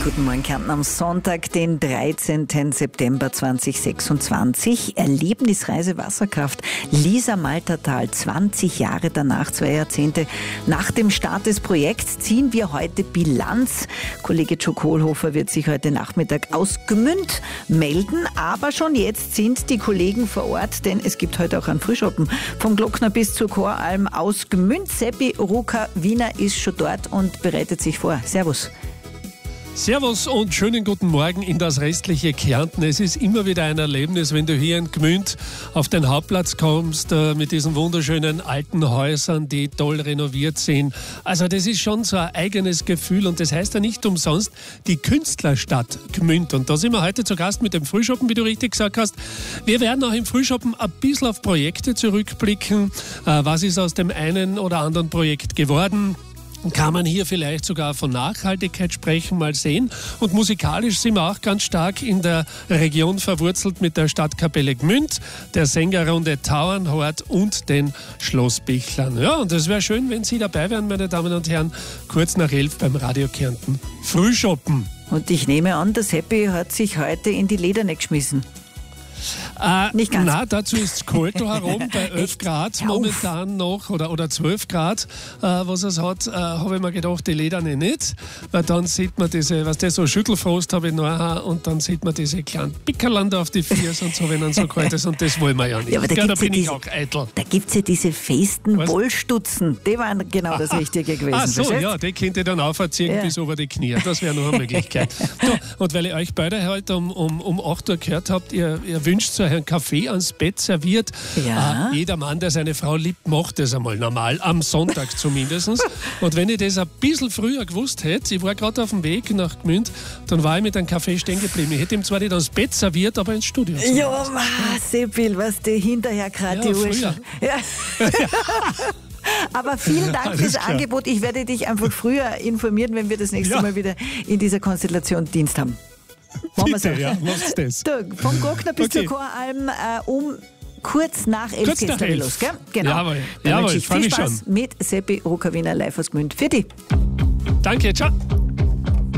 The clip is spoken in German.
Guten Morgen, Kärnten am Sonntag, den 13. September 2026. Erlebnisreise Wasserkraft Lisa Maltertal. 20 Jahre danach, 2 Jahrzehnte nach dem Start des Projekts, ziehen wir heute Bilanz. Kollege Joe Kohlhofer wird sich heute Nachmittag aus Gmünd melden. Aber schon jetzt sind die Kollegen vor Ort, denn es gibt heute auch einen Frühschoppen. Vom Glockner bis zur Choralm aus Gmünd. Seppi Rukavina ist schon dort und bereitet sich vor. Servus. Servus und schönen guten Morgen in das restliche Kärnten. Es ist immer wieder ein Erlebnis, wenn du hier in Gmünd auf den Hauptplatz kommst, mit diesen wunderschönen alten Häusern, die toll renoviert sind. Also das ist schon so ein eigenes Gefühl und das heißt ja nicht umsonst die Künstlerstadt Gmünd. Und da sind wir heute zu Gast mit dem Frühschoppen, wie du richtig gesagt hast. Wir werden auch im Frühschoppen ein bisschen auf Projekte zurückblicken. Was ist aus dem einen oder anderen Projekt geworden? Kann man hier vielleicht sogar von Nachhaltigkeit sprechen, mal sehen. Und musikalisch sind wir auch ganz stark in der Region verwurzelt mit der Stadtkapelle Gmünd, der Sängerrunde Tauernhort und den Schlossbichlern. Ja, und es wäre schön, wenn Sie dabei wären, meine Damen und Herren, kurz nach 11 beim Radio Kärnten Frühschoppen. Und ich nehme an, der Seppi hat sich heute in die Lederne geschmissen. Nicht ganz. Nein, dazu ist es kalt da herum, bei 11 Grad momentan noch oder 12 Grad, was es hat, habe ich mir gedacht, die Lederne nicht, weil dann sieht man diese, was das so Schüttelfrost habe ich nachher und dann sieht man diese kleinen Pickerland auf die Füße und so, wenn dann so kalt ist und das wollen wir ja nicht. Ja, aber da bin ich auch eitel. Da gibt es ja diese festen Wollstutzen, die waren genau das Richtige gewesen. Ach so, verstehst? ja, die könnt ihr dann auferziehen bis über die Knie, das wäre noch eine Möglichkeit. So, und weil ich euch beide heute um 8 Uhr gehört habt, ihr wünscht so einen Kaffee ans Bett serviert. Ja. Jeder Mann, der seine Frau liebt, macht das einmal normal, am Sonntag zumindest. Und wenn ich das ein bisschen früher gewusst hätte, ich war gerade auf dem Weg nach Gmünd, dann war ich mit einem Kaffee stehen geblieben. Ich hätte ihm zwar nicht ans Bett serviert, aber ins Studio. Ja, Seppi, was du hinterher gerade die Uhr schon. Ja. Aber vielen Dank Alles fürs klar. Angebot. Ich werde dich einfach früher informieren, wenn wir das nächste Mal wieder in dieser Konstellation Dienst haben. Machen wir so. Bitte, ja, macht's das. Vom Glockner bis zur Choralm kurz nach 11 Kurz geht's nach dann 11. los, gell? Genau. Jawohl, Dann jawohl, wünsche ich freu viel mich Spaß schon. mit Seppi Rukavina live aus Gmünd. Für dich. Danke, ciao.